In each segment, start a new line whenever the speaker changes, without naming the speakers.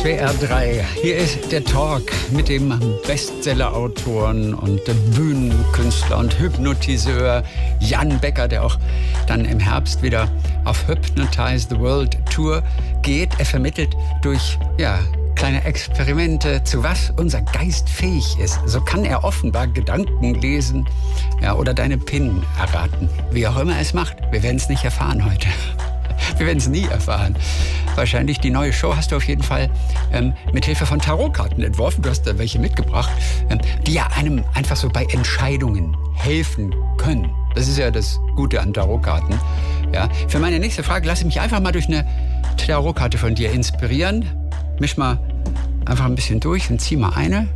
SWR 3. Hier ist der Talk mit dem Bestseller-Autoren und Bühnenkünstler und Hypnotiseur Jan Becker, der auch dann im Herbst wieder auf Hypnotize the World Tour geht. Er vermittelt durch, kleine Experimente, zu was unser Geist fähig ist. So kann er offenbar Gedanken lesen, oder deine PIN erraten. Wie auch immer er es macht, wir werden es nicht erfahren heute. Wir werden es nie erfahren. Wahrscheinlich die neue Show hast du auf jeden Fall mit Hilfe von Tarotkarten entworfen. Du hast da welche mitgebracht, die ja einem einfach so bei Entscheidungen helfen können. Das ist ja das Gute an Tarotkarten. Ja. Für meine nächste Frage lasse ich mich einfach mal durch eine Tarotkarte von dir inspirieren. Misch mal einfach ein bisschen durch und zieh mal eine.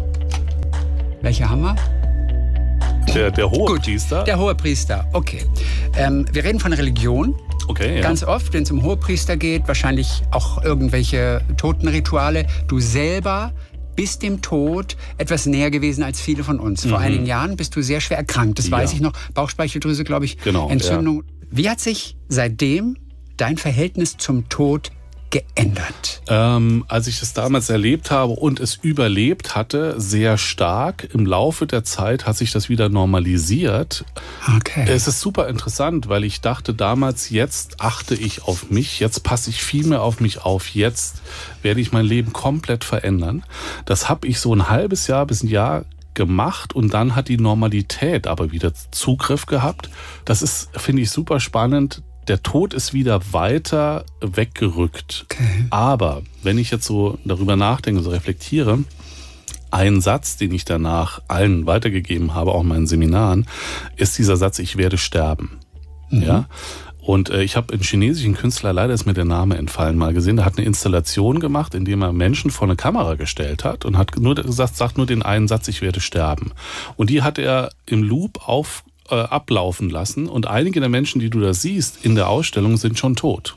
Welche haben wir?
Der Hohepriester?
Der Hohepriester, okay. Wir reden von Religion.
Okay, ja.
Ganz oft, wenn es um Hohepriester geht, wahrscheinlich auch irgendwelche Totenrituale. Du selber bist dem Tod etwas näher gewesen als viele von uns. Vor einigen Jahren bist du sehr schwer erkrankt. Das weiß ich noch. Bauchspeicheldrüse, glaube ich.
Genau,
Entzündung.
Ja.
Wie hat sich seitdem dein Verhältnis zum Tod geändert?
Als ich es damals erlebt habe und es überlebt hatte, sehr stark. Im Laufe der Zeit hat sich das wieder normalisiert.
Okay.
Es ist super interessant, weil ich dachte damals, jetzt achte ich auf mich, jetzt passe ich viel mehr auf mich auf, jetzt werde ich mein Leben komplett verändern. Das habe ich so ein halbes Jahr bis ein Jahr gemacht und dann hat die Normalität aber wieder Zugriff gehabt. Das ist, finde ich, super spannend. Der Tod ist wieder weiter weggerückt.
Okay.
Aber wenn ich jetzt so darüber nachdenke, so reflektiere, ein Satz, den ich danach allen weitergegeben habe, auch in meinen Seminaren, ist dieser Satz, ich werde sterben. Ja? Und ich habe einen chinesischen Künstler, leider ist mir der Name entfallen, mal gesehen, der hat eine Installation gemacht, indem er Menschen vor eine Kamera gestellt hat und hat nur gesagt, sagt nur den einen Satz, ich werde sterben. Und die hat er im Loop ablaufen lassen und einige der Menschen, die du da siehst in der Ausstellung, sind schon tot.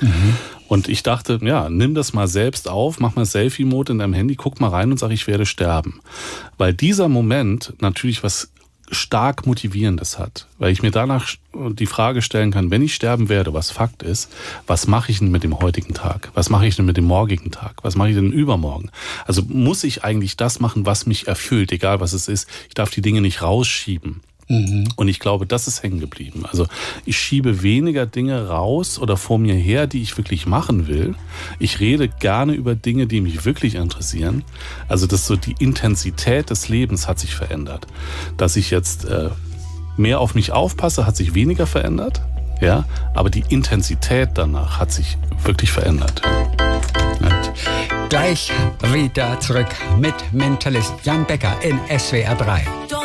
Und ich dachte, nimm das mal selbst auf, mach mal Selfie-Mode in deinem Handy, guck mal rein und sag, ich werde sterben. Weil dieser Moment natürlich was stark Motivierendes hat. Weil ich mir danach die Frage stellen kann, wenn ich sterben werde, was Fakt ist, was mache ich denn mit dem heutigen Tag? Was mache ich denn mit dem morgigen Tag? Was mache ich denn übermorgen? Also muss ich eigentlich das machen, was mich erfüllt, egal was es ist. Ich darf die Dinge nicht rausschieben. Und ich glaube, das ist hängen geblieben. Also ich schiebe weniger Dinge raus oder vor mir her, die ich wirklich machen will. Ich rede gerne über Dinge, die mich wirklich interessieren. Also das so die Intensität des Lebens hat sich verändert. Dass ich jetzt mehr auf mich aufpasse, hat sich weniger verändert. Ja, aber die Intensität danach hat sich wirklich verändert.
Und gleich wieder zurück mit Mentalist Jan Becker in SWR 3.